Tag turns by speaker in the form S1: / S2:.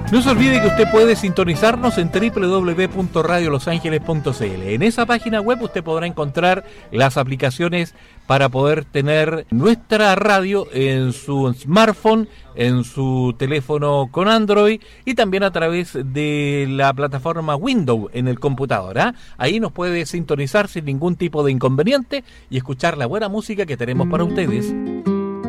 S1: No se olvide que usted puede sintonizarnos en www.radiolosangeles.cl. En esa página web usted podrá encontrar las aplicaciones para poder tener nuestra radio en su smartphone, en su teléfono con Android y también a través de la plataforma Windows en el computador. Ahí nos puede sintonizar sin ningún tipo de inconveniente y escuchar la buena música que tenemos para ustedes.